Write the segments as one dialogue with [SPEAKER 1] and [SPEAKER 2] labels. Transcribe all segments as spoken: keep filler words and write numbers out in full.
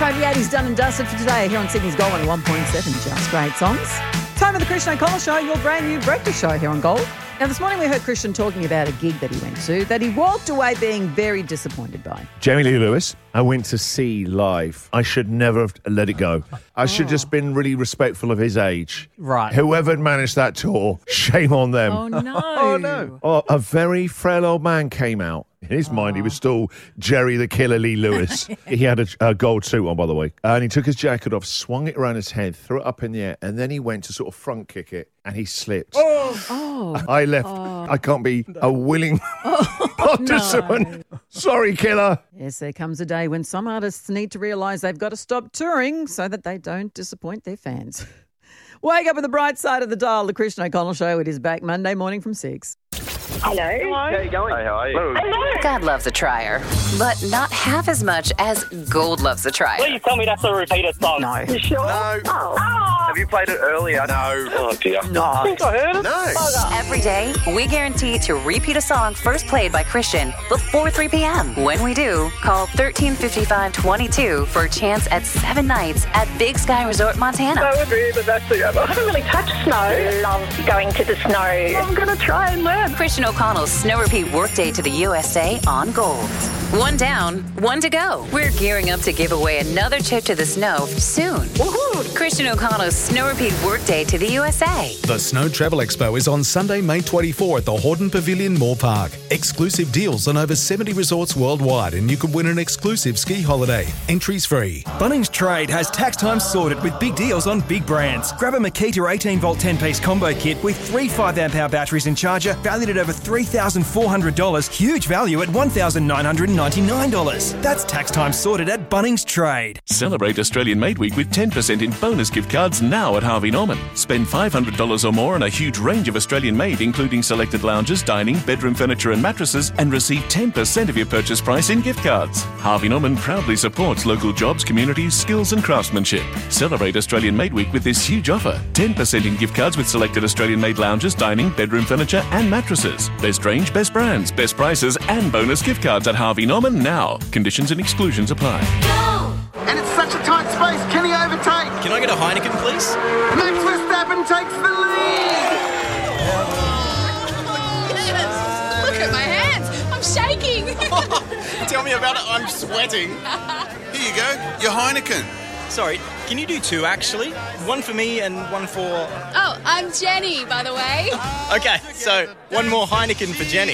[SPEAKER 1] Code the eighties done and dusted for today here on Sydney's Gold on one point seven. Just great songs. Time for the Christian O'Connell Show, your brand new breakfast show here on Gold. Now, this morning we heard Christian talking about a gig that he went to that he walked away being very disappointed by.
[SPEAKER 2] Jamie Lee Lewis, I went to see live. I should never have let it go. I should have
[SPEAKER 1] Oh.
[SPEAKER 2] just been really respectful of his age.
[SPEAKER 3] Right.
[SPEAKER 2] Whoever had managed that tour, shame on them.
[SPEAKER 1] Oh, no.
[SPEAKER 3] Oh, no.
[SPEAKER 2] Oh, a very frail old man came out. In his mind, he was still Jerry the Killer Lee Lewis. He had a, a gold suit on, by the way. And he took his jacket off, swung it around his head, threw it up in the air, and then he went to sort of front kick it, and he slipped.
[SPEAKER 1] Oh.
[SPEAKER 2] I left. I can't be a willing participant. Sorry, killer.
[SPEAKER 1] Yes, there comes a day when some artists need to realise they've got to stop touring so that they don't disappoint their fans. Wake up with the bright side of the dial. The Christian O'Connell Show. It is back Monday morning from six.
[SPEAKER 4] Hello.
[SPEAKER 5] How you going? Hey, how are you?
[SPEAKER 6] God loves a trier, but not half as much as Gold loves a trier.
[SPEAKER 4] Please tell me that's a repeated song.
[SPEAKER 1] No.
[SPEAKER 4] You sure?
[SPEAKER 5] No.
[SPEAKER 4] Oh.
[SPEAKER 5] Have you played it earlier? No. Oh, dear.
[SPEAKER 1] No.
[SPEAKER 4] I think I heard it.
[SPEAKER 5] No.
[SPEAKER 6] Every day, we guarantee to repeat a song first played by Christian before three p.m. When we do, call thirteen fifty-five twenty-two for a chance at seven nights at Big Sky Resort, Montana.
[SPEAKER 4] I would be the best thing ever. I haven't really touched snow. Love going to the snow. I'm going to try and learn.
[SPEAKER 6] Christian O'Connell's Snow Repeat Workday to the U S A on Gold. One down, one to go. We're gearing up to give away another trip to the snow soon. Woohoo! Christian O'Connell's Snow Repeat Workday to the U S A.
[SPEAKER 7] The Snow Travel Expo is on Sunday, May twenty-fourth at the Hordern Pavilion, Moore Park. Exclusive deals on over seventy resorts worldwide, and you can win an exclusive ski holiday. Entries free.
[SPEAKER 8] Bunnings Trade has tax time sorted with big deals on big brands. Grab a Makita eighteen volt ten piece combo kit with three five amp hour batteries and charger valued at over three thousand four hundred dollars. Huge value at one thousand nine hundred ninety-nine dollars. That's tax time sorted at Bunnings Trade.
[SPEAKER 9] Celebrate Australian Made Week with ten percent in bonus gift cards now at Harvey Norman. Spend five hundred dollars or more on a huge range of Australian made, including selected lounges, dining, bedroom furniture and mattresses, and receive ten percent of your purchase price in gift cards. Harvey Norman proudly supports local jobs, communities, skills and craftsmanship. Celebrate Australian Made Week with this huge offer. ten percent in gift cards with selected Australian made lounges, dining, bedroom furniture and mattresses. Best range, best brands, best prices and bonus gift cards at Harvey Norman now. Conditions and exclusions apply.
[SPEAKER 10] And it's such a tight space. Can he overtake?
[SPEAKER 8] Can I get a Heineken, please?
[SPEAKER 10] Max Verstappen takes the lead.
[SPEAKER 11] Look at my hands. I'm shaking.
[SPEAKER 8] Tell me about it. I'm sweating.
[SPEAKER 10] Here you go. Your Heineken.
[SPEAKER 8] Sorry, can you do two, actually? One for me and one for...
[SPEAKER 11] Oh, I'm Jenny, by the way.
[SPEAKER 8] Okay, so one more Heineken for Jenny.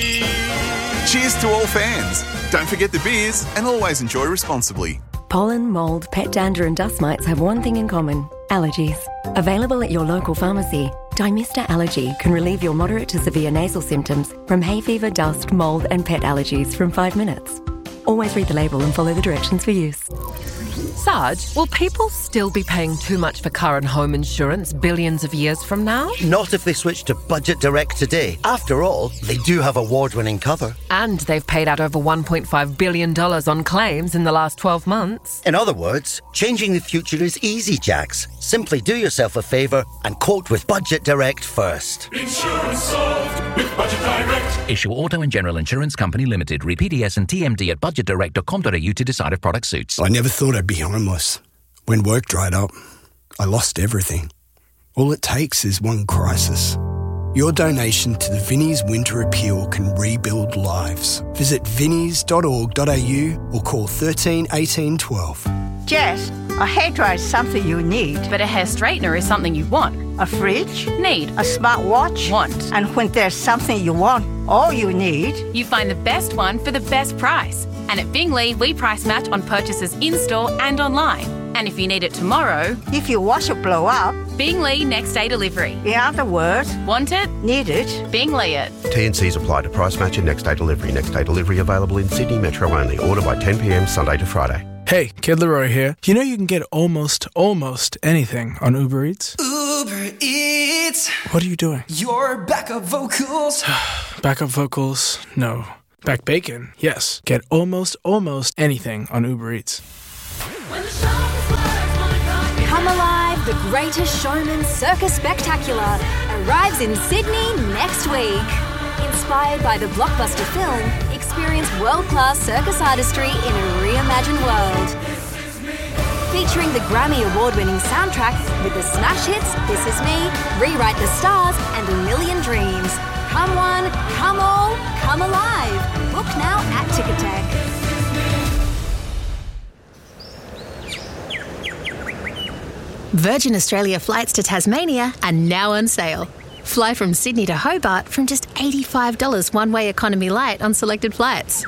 [SPEAKER 10] Cheers to all fans. Don't forget the beers and always enjoy responsibly.
[SPEAKER 12] Pollen, mould, pet dander and dust mites have one thing in common: allergies. Available at your local pharmacy, Dymista Allergy can relieve your moderate to severe nasal symptoms from hay fever, dust, mould and pet allergies from five minutes. Always read the label and follow the directions for use.
[SPEAKER 13] Sarge, will people still be paying too much for car and home insurance billions of years from now?
[SPEAKER 14] Not if they switch to Budget Direct today. After all, they do have award-winning cover.
[SPEAKER 13] And they've paid out over one point five billion dollars on claims in the last twelve months.
[SPEAKER 14] In other words, changing the future is easy, Jax. Simply do yourself a favour and quote with Budget Direct first.
[SPEAKER 15] Insurance solved with Budget Direct. Issue Auto and General Insurance Company Limited. Read P D S and T M D at budget direct dot com dot a u to decide if product suits.
[SPEAKER 16] I never thought I'd be homeless. When work dried up, I lost everything. All it takes is one crisis. Your donation to the Vinnie's Winter Appeal can rebuild lives. Visit vinnies dot org dot a u or call thirteen eighteen twelve.
[SPEAKER 17] Jess, a hairdryer is something you need.
[SPEAKER 18] But a hair straightener is something you want.
[SPEAKER 17] A fridge?
[SPEAKER 18] Need.
[SPEAKER 17] A smartwatch?
[SPEAKER 18] Want.
[SPEAKER 17] And when there's something you want, all you need...
[SPEAKER 18] You find the best one for the best price. And at Bingley, we price match on purchases in-store and online. And if you need it tomorrow...
[SPEAKER 17] If your washer blow up...
[SPEAKER 18] Bingley next day delivery.
[SPEAKER 17] In other words...
[SPEAKER 18] Want it?
[SPEAKER 17] Need it?
[SPEAKER 18] Bingley it.
[SPEAKER 19] T and C's apply to price match and next day delivery. Next day delivery available in Sydney Metro only. Order by ten p.m. Sunday to Friday.
[SPEAKER 20] Hey, Kid Leroy here. You know you can get almost, almost anything on Uber Eats?
[SPEAKER 3] Uber Eats.
[SPEAKER 20] What are you doing?
[SPEAKER 3] Your backup vocals.
[SPEAKER 20] Backup vocals? No. Back bacon? Yes. Get almost, almost anything on Uber Eats.
[SPEAKER 6] Come Alive, the Greatest Showman Circus Spectacular arrives in Sydney next week. Inspired by the blockbuster film, experience world-class circus artistry in a reimagined world.
[SPEAKER 21] Featuring the Grammy award-winning soundtrack with the smash hits This Is Me, Rewrite the Stars and A Million Dreams. Come one, come all, come alive. Book now at Ticketek.
[SPEAKER 22] Virgin Australia flights to Tasmania are now on sale. Fly from Sydney to Hobart from just eighty-five dollars one-way economy light on selected flights.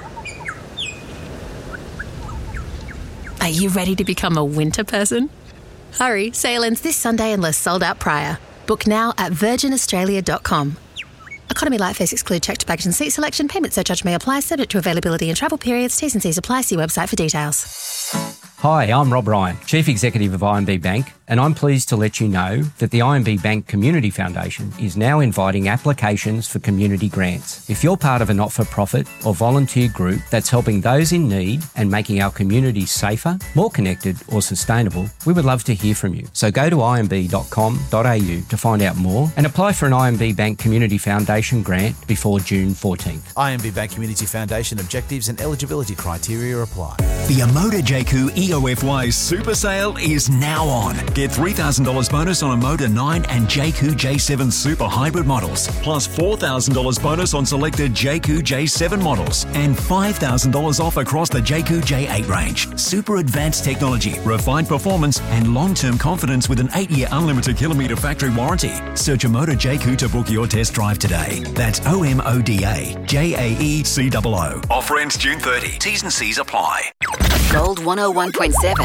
[SPEAKER 22] Are you ready to become a winter person? Hurry, sale ends this Sunday unless sold out prior. Book now at virgin australia dot com. Economy light fares exclude checked baggage and seat selection. Payment surcharge may apply, subject to availability and travel periods. T's and C's apply. See website for details.
[SPEAKER 23] Hi, I'm Rob Ryan, Chief Executive of I M B Bank, and I'm pleased to let you know that the I M B Bank Community Foundation is now inviting applications for community grants. If you're part of a not-for-profit or volunteer group that's helping those in need and making our communities safer, more connected or sustainable, we would love to hear from you. So go to i m b dot com dot a u to find out more and apply for an I M B Bank Community Foundation grant before June fourteenth.
[SPEAKER 24] I M B Bank Community Foundation objectives and eligibility criteria apply.
[SPEAKER 25] The Amoda J Q E O F Y Super Sale is now on. Get three thousand dollars bonus on Amoda nine and J Q J seven Super Hybrid models, plus four thousand dollars bonus on selected J Q J seven models, and five thousand dollars off across the J Q J eight range. Super advanced technology, refined performance, and long-term confidence with an eight-year unlimited kilometre factory warranty. Search Amoda J Q to book your test drive today. That's O M O D A J A E C O O. Offer ends June thirtieth. T's and C's apply.
[SPEAKER 6] Gold one oh one point seven.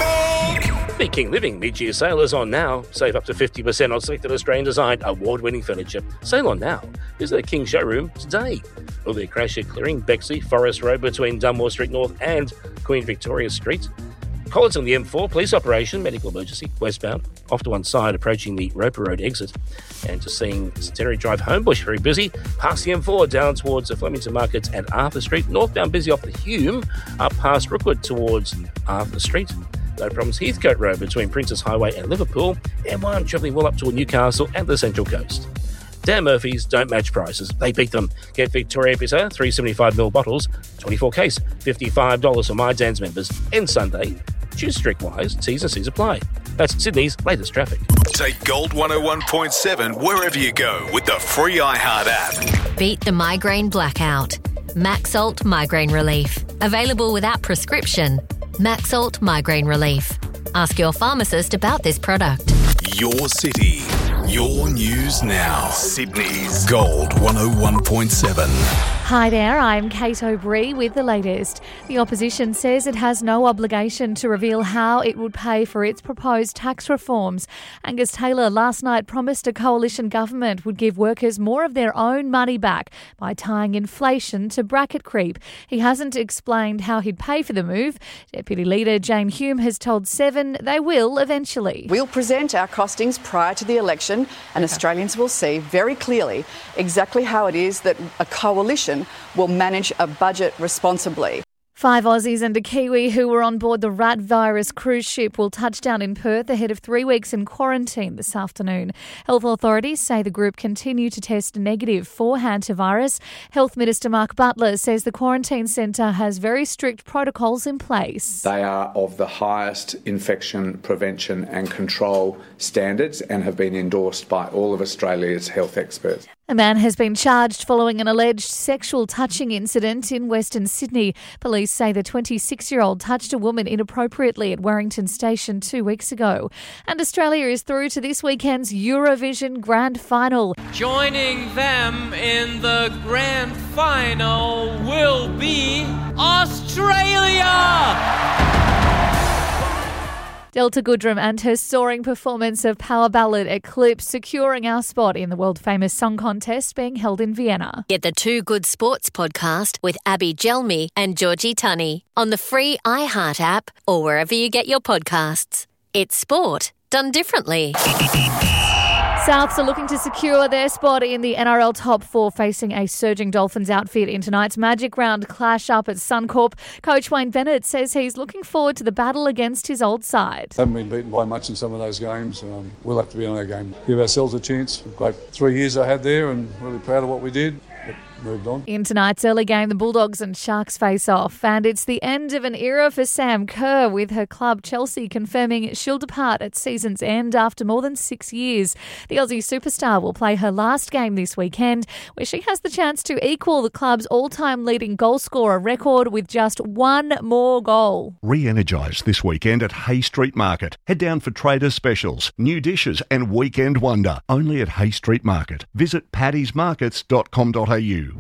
[SPEAKER 26] The King Living mid-year sale is on now. Save up to fifty percent on selected Australian-designed, award-winning furniture. Sale on now. Visit the King showroom today. Or their crash shed clearing, Bexley, Forest Road between Dunmore Street North and Queen Victoria Street. Collins on the M four, police operation, medical emergency, westbound, off to one side, approaching the Roper Road exit. And just seeing Centenary Drive, Homebush, very busy. Past the M four, down towards the Flemington Markets and Arthur Street. Northbound, busy off the Hume, up past Rookwood towards Arthur Street. No problems, Heathcote Road between Princess Highway and Liverpool. M one, travelling well up toward Newcastle and the Central Coast. Dan Murphy's don't match prices, they beat them. Get Victoria Bitter, three seventy-five milliliter bottles, twenty-four case, fifty-five dollars for My Dan's members. End Sunday. Choose Strict-wise, T's and C's apply. That's Sydney's latest traffic.
[SPEAKER 25] Take Gold one oh one point seven wherever you go with the free iHeart app.
[SPEAKER 27] Beat the migraine blackout. Maxalt Migraine Relief. Available without prescription. Maxalt Migraine Relief. Ask your pharmacist about this product.
[SPEAKER 25] Your city. Your news now. Sydney's Gold one oh one point seven.
[SPEAKER 28] Hi there, I'm Kate O'Brien with the latest. The opposition says it has no obligation to reveal how it would pay for its proposed tax reforms. Angus Taylor last night promised a coalition government would give workers more of their own money back by tying inflation to bracket creep. He hasn't explained how he'd pay for the move. Deputy Leader Jane Hume has told Seven they will eventually.
[SPEAKER 29] We'll present our costings prior to the election and Australians will see very clearly exactly how it is that a coalition will manage a budget responsibly.
[SPEAKER 28] Five Aussies and a Kiwi who were on board the rat virus cruise ship will touch down in Perth ahead of three weeks in quarantine this afternoon. Health authorities say the group continue to test negative for hantavirus. Health Minister Mark Butler says the quarantine centre has very strict protocols in place.
[SPEAKER 30] They are of the highest infection prevention and control standards and have been endorsed by all of Australia's health experts.
[SPEAKER 28] A man has been charged following an alleged sexual touching incident in Western Sydney. Police say the twenty-six-year-old touched a woman inappropriately at Warrington Station two weeks ago. And Australia is through to this weekend's Eurovision Grand Final.
[SPEAKER 31] Joining them in the Grand Final will be Australia!
[SPEAKER 28] Delta Goodrem and her soaring performance of power ballad Eclipse securing our spot in the world-famous song contest being held in Vienna.
[SPEAKER 27] Get the Two Good Sports podcast with Abby Gelmi and Georgie Tunney on the free iHeart app or wherever you get your podcasts. It's sport done differently.
[SPEAKER 28] Souths are looking to secure their spot in the N R L top four, facing a surging Dolphins outfit in tonight's Magic Round clash up at Suncorp. Coach Wayne Bennett says he's looking forward to the battle against his old side.
[SPEAKER 32] Haven't been beaten by much in some of those games. Um, we'll have to be on our game. Give ourselves a chance. Great three years I had there and really proud of what we did. But moved on.
[SPEAKER 28] In tonight's early game, the Bulldogs and Sharks face off. And it's the end of an era for Sam Kerr, with her club Chelsea confirming she'll depart at season's end after more than six years. The Aussie superstar will play her last game this weekend, where she has the chance to equal the club's all-time leading goal scorer record with just one more goal.
[SPEAKER 1] Re-energise this weekend at Hay Street Market. Head down for traders specials, new dishes and weekend wonder. Only at Hay Street Market. Visit paddies markets dot com dot a u.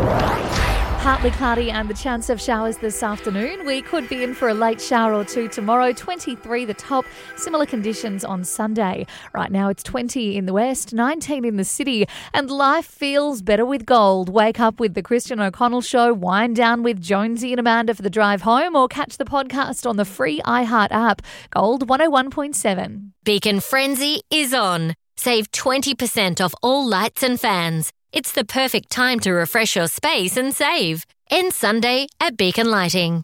[SPEAKER 28] Partly cloudy and the chance of showers this afternoon. We could be in for a late shower or two tomorrow. twenty-three the top. Similar conditions on Sunday. Right now it's twenty in the west, nineteen in the city, and life feels better with gold. Wake up with the Christian O'Connell Show, wind down with Jonesy and Amanda for the drive home, or catch the podcast on the free iHeart app. Gold one oh one point seven.
[SPEAKER 27] Beacon Frenzy is on. Save twenty percent off all lights and fans. It's the perfect time to refresh your space and save. End Sunday at Beacon Lighting.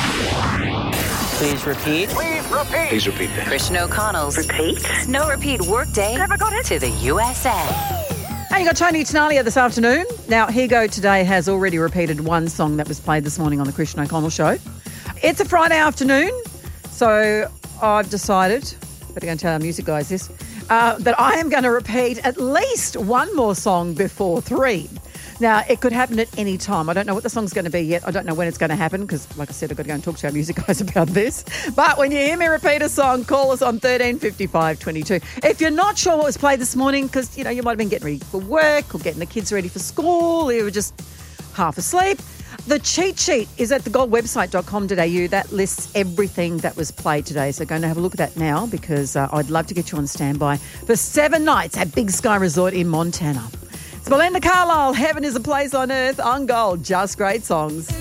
[SPEAKER 6] Please repeat.
[SPEAKER 2] Please repeat.
[SPEAKER 6] Please repeat this. Christian O'Connell's Repeat. Snow Repeat Workday Never got it. To the U S A.
[SPEAKER 4] Hey, you got Tony Tenalia this afternoon. Now, Here Go Today has already repeated one song that was played this morning on the Christian O'Connell Show. It's a Friday afternoon, so I've decided, better go and tell our music guys this, Uh, that I am going to repeat at least one more song before three. Now, it could happen at any time. I don't know what the song's going to be yet. I don't know when it's going to happen because, like I said, I've got to go and talk to our music guys about this. But when you hear me repeat a song, call us on thirteen fifty-five twenty-two. If you're not sure what was played this morning, because, you know, you might have been getting ready for work or getting the kids ready for school, you were just half asleep, the cheat sheet is at the gold website dot com dot a u. That lists everything that was played today. So go and have a look at that now, because uh, I'd love to get you on standby for seven nights at Big Sky Resort in Montana. It's Belinda Carlisle. Heaven is a place on earth on Gold. Just great songs.